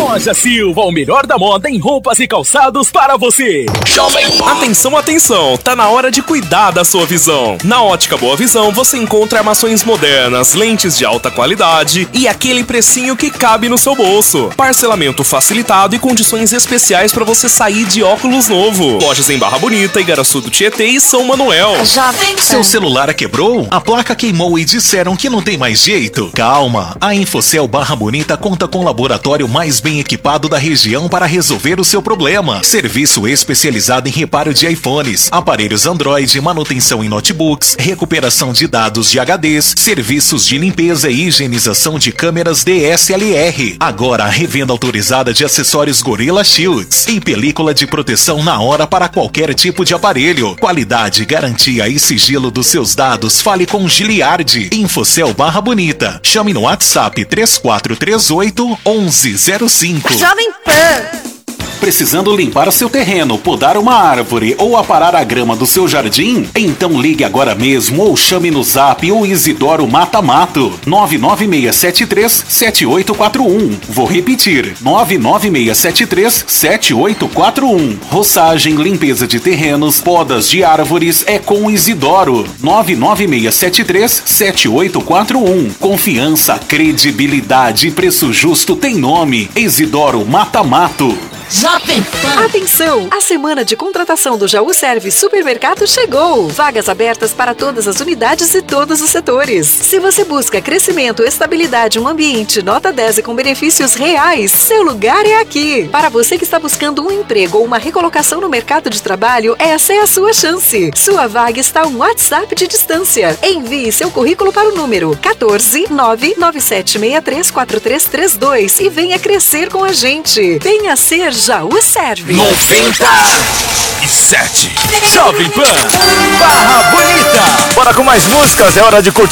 Loja Silva, o melhor da moda em roupas e calçados para você. Atenção, atenção, tá na hora de cuidar da sua visão. Na Ótica Boa Visão você encontra armações modernas, lentes de alta qualidade e aquele precinho que cabe no seu bolso. Parcelamento facilitado e condições especiais para você sair de óculos novo. Lojas em Barra Bonita, Igaraçu do Tietê e São Manuel. Seu celular quebrou? A placa queimou e disseram que não tem mais jeito? Calma, a Infocel Barra Bonita conta com o laboratório mais bem equipado da região para resolver o seu problema. Serviço especializado em reparo de iPhones, aparelhos Android, manutenção em notebooks, recuperação de dados de HDs, serviços de limpeza e higienização de câmeras DSLR. Agora a revenda autorizada de acessórios Gorilla Shields em película de proteção na hora para qualquer tipo de aparelho. Qualidade, garantia e sigilo dos seus dados. Fale com Giliardi. Infocel Barra Bonita. Chame no WhatsApp 3438 1105. Jovem Pan. Precisando limpar seu terreno, podar uma árvore ou aparar a grama do seu jardim? Então ligue agora mesmo ou chame no Zap o Isidoro Mata Mato 99673-7841. Vou repetir, 99673-7841. Roçagem, limpeza de terrenos, podas de árvores é com Isidoro 99673-7841. Confiança, credibilidade e preço justo tem nome. Isidoro Mata Mato. Atenção! A semana de contratação do Jaú Service Supermercado chegou! Vagas abertas para todas as unidades e todos os setores. Se você busca crescimento, estabilidade, um ambiente nota 10 e com benefícios reais, seu lugar é aqui! Para você que está buscando um emprego ou uma recolocação no mercado de trabalho, essa é a sua chance! Sua vaga está a um WhatsApp de distância. Envie seu currículo para o número 14997634332 e venha crescer com a gente! Venha ser Jaú Serve 97 Jovem Pan Barra Bonita. Bora com mais músicas, é hora de curtir.